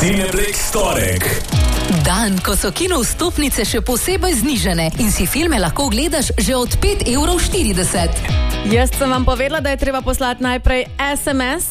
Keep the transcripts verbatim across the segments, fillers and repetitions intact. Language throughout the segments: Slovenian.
Cineplex torek. Dan, ko so kino vstopnice še posebej znižane in si filme lahko gledaš že od pet evrov štirideset. Jaz sem vam povedala, da je treba poslati najprej es em es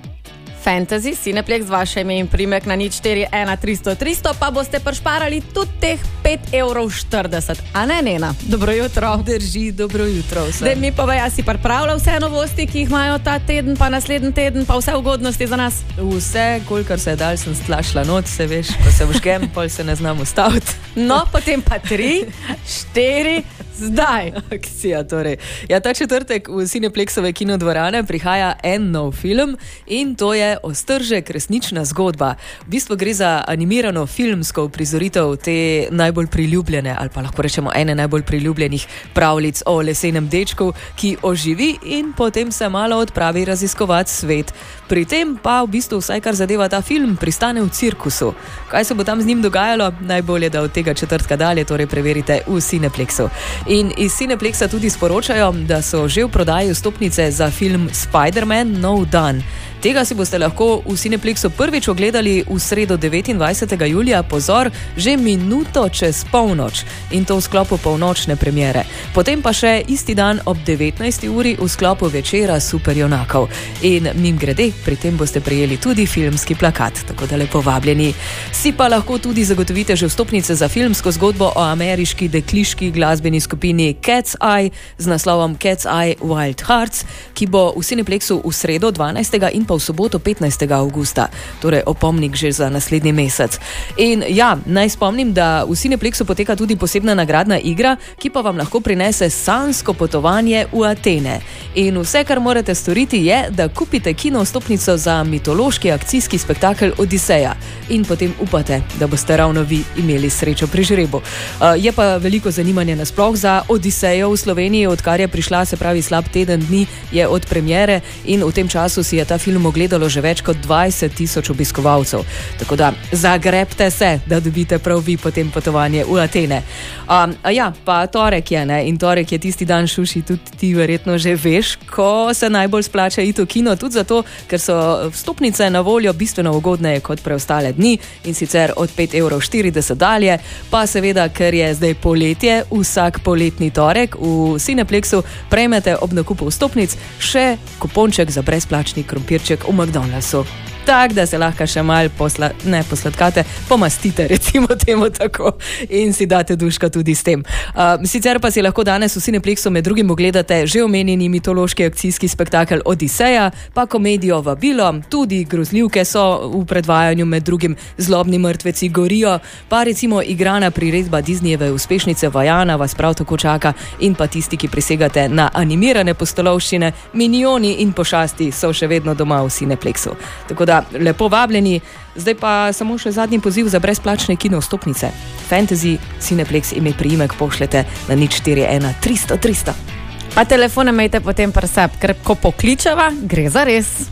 Fantasy, Cineplex, vaše ime in primek na nič štiri ena tristo tristo, pa boste prešparali tudi teh pet evrov štirideset. A ne, Nena? Dobro jutro. Drži, dobro jutro vse. Daj mi povej, a si pripravila vse novosti, ki jih imajo ta teden, pa naslednji teden, pa vse ugodnosti za nas? Vse, kolikor se je dal, sem stlašla not, se veš, ko se vžgem, pol se ne znam ustaviti. No, potem pa tri, štiri, zdaj. Akcija torej. Ja, ta četrtek v Cineplexove kinodvorane prihaja en nov film in to je Ostržek, resnična zgodba. V bistvu gre za animirano filmsko uprizoritev te najbolj priljubljene, ali pa lahko rečemo ene najbolj priljubljenih pravljic o lesenem dečku, ki oživi in potem se malo odpravi raziskovati svet. Pri tem pa v bistvu vsaj kar zadeva ta film pristane v cirkusu. Kaj se bo tam z njim dogajalo? Najbolje, da od tega četrtka dalje torej preverite v Cineplexu. In iz Cineplexa tudi sporočajo, da so že v prodaji vstopnice za film Spider-Man Nov dan. Tega si boste lahko v Cineplexu prvič ogledali v sredo devetindvajsetega julija, pozor, že minuto čez polnoč in to v sklopu polnočne premiere. Potem pa še isti dan ob devetnajsti uri v sklopu večera superjunakov. In mimogrede, pri tem boste prejeli tudi filmski plakat, tako da lepo vabljeni. Si pa lahko tudi zagotovite že vstopnice za filmsko zgodbo o ameriški dekliški glasbeni skupini Cat's Eye z naslovom Cat's Eye Wild Hearts, ki bo v Cineplexu v sredo dvanajstega in v soboto petnajstega avgusta, torej opomnik že za naslednji mesec. In ja, naj spomnim, da v Cineplexu poteka tudi posebna nagradna igra, ki pa vam lahko prinese sanjsko potovanje v Atene. In vse, kar morate storiti, je, da kupite kino vstopnico za mitološki akcijski spektakel Odiseja. In potem upate, da boste ravno vi imeli srečo pri žrebu. Uh, je pa veliko zanimanja nasploh za Odisejo v Sloveniji, odkar je prišla, se pravi slab teden dni je od premiere in v tem času si je ta film ogledalo že več kot dvajset tisoč obiskovalcev. Tako da zagrebte se, da dobite prav vi potem potovanje v Atene. Um, a ja, pa torek je, ne? In torek je tisti dan, Šuši, tudi ti verjetno že veš, ko se najbolj splača iti v kino, tudi zato, ker so vstopnice na voljo bistveno ugodneje kot preostale dni in sicer od pet evrov štirideset dalje, pa seveda, ker je zdaj poletje, vsak poletni torek v Cineplexu prejmete ob nakupu vstopnic še kuponček za brezplačni krompirček v McDonald'su. Tak, da se lahko še mal posla, ne posladkate, pomastite, recimo temu tako, in si date duška tudi s tem. Uh, sicer pa si lahko danes v Cineplexu med drugim ogledate že omenjeni mitološki akcijski spektakel Odiseja, pa komedijo Vabilo, tudi grozljivke so v predvajanju, med drugim Zlobni mrtveci gorijo, pa recimo igrana priredba Disneyjeve uspešnice Vajana vas prav tako čaka in pa tisti, ki prisegate na animirane postolovščine, Minioni in Pošasti so še vedno doma v Cineplexu. Tako da lepo vabljeni, zdaj pa samo še zadnji poziv za brezplačne kino vstopnice. Fantasy, Cineplex ime priimek pošljete na nič štiri ena tristo tristo. Pa telefone imejte potem presep, ker ko pokličeva, gre za res.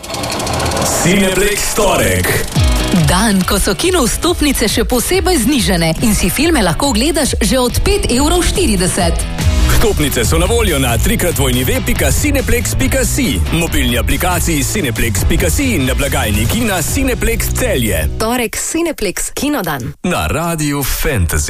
Cineplex torek. Dan, ko so kino vstopnice še posebej znižane in si filme lahko gledaš že od pet evrov štirideset. Vstopnice so na voljo na trikrat dvojni ve pika cineplex pika si, mobilni aplikaciji cineplex pika si in na blagajni kina Cineplex Celje. Torek Cineplex Kinodan. Na Radiu Fantasy.